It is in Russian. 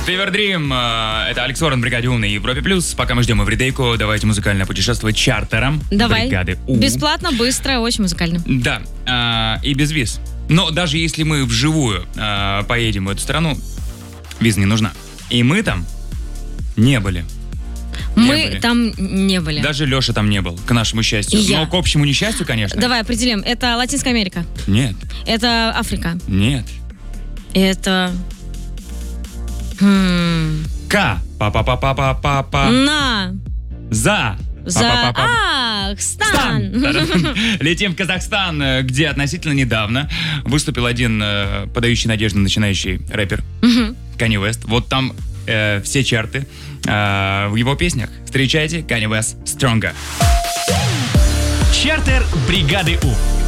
Fever Dream, это Алекс Уоррен, Бригаде У на Европе+. Пока мы ждем эвридейку, давайте музыкальное путешествие чартером. Давай. Бригады У. Бесплатно, быстро, очень музыкально. Да, и без виз. Но даже если мы вживую поедем в эту страну, виза не нужна. И мы там не были. Мы там не были. Даже Леша там не был, к нашему счастью. Но к общему несчастью, конечно. Давай определим. Это Латинская Америка? Нет. Это Африка? Нет. Это... К. Па-па-па-па-па-па. На. За. Казахстан. Летим в Казахстан, где относительно недавно выступил один подающий надежды начинающий рэпер Kanye West. Вот там все чарты в его песнях. Встречайте Kanye West Stronger. Чартер бригады У.